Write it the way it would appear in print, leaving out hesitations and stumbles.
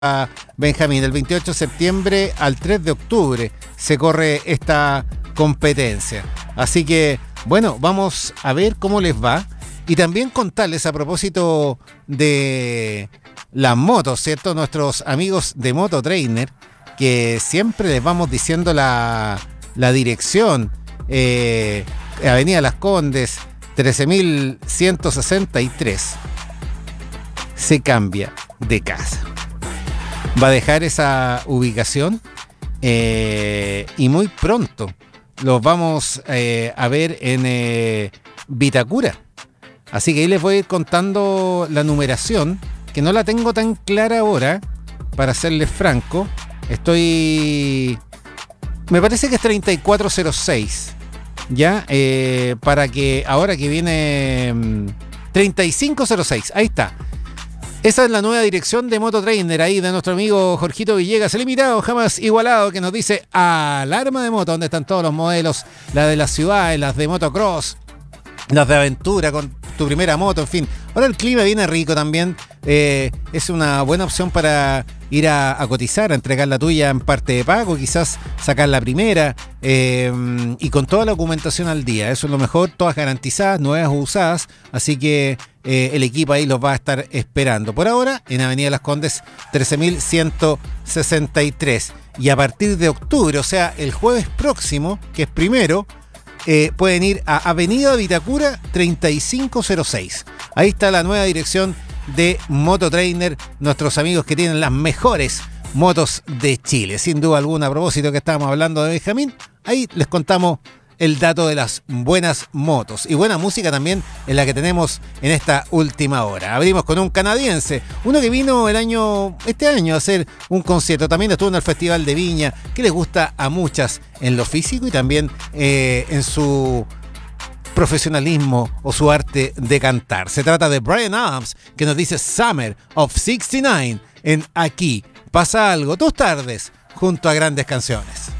Benjamín. Del 28 de septiembre al 3 de octubre se corre esta competencia. Así que, bueno, vamos a ver cómo les va. Y también contarles a propósito de las motos, ¿cierto? Nuestros amigos de Moto Trainer, que siempre les vamos diciendo la dirección. Avenida Las Condes, 13.163. Se cambia de casa. Va a dejar esa ubicación y muy pronto los vamos a ver en Vitacura. Así que ahí les voy a ir contando la numeración, que no la tengo tan clara ahora, para serles franco. Me parece que es 3406, ¿ya? Para que ahora que viene 3506, ahí está. Esa es la nueva dirección de Moto Trainer, ahí de nuestro amigo Jorgito Villegas, el invitado jamás igualado, que nos dice alarma de moto, donde están todos los modelos, la de las ciudades, las de motocross, las de aventura con tu primera moto, en fin. Ahora el clima viene rico también, es una buena opción para ir a cotizar, a entregar la tuya en parte de pago, quizás sacar la primera, y con toda la documentación al día. Eso es lo mejor, todas garantizadas, nuevas o usadas, así que el equipo ahí los va a estar esperando. Por ahora, en Avenida Las Condes, 13.163. Y a partir de octubre, o sea, el jueves próximo, que es primero, pueden ir a Avenida Vitacura 3506. Ahí está la nueva dirección de Moto Trainer, nuestros amigos que tienen las mejores motos de Chile. Sin duda alguna, a propósito que estábamos hablando de Benjamín, ahí les contamos el dato de las buenas motos. Y buena música también es la que tenemos en esta última hora. Abrimos con un canadiense, uno que vino este año a hacer un concierto. También estuvo en el Festival de Viña, que les gusta a muchas en lo físico y también en su profesionalismo o su arte de cantar. Se trata de Bryan Adams, que nos dice Summer of 69 en Aquí Pasa Algo, tus tardes junto a grandes canciones.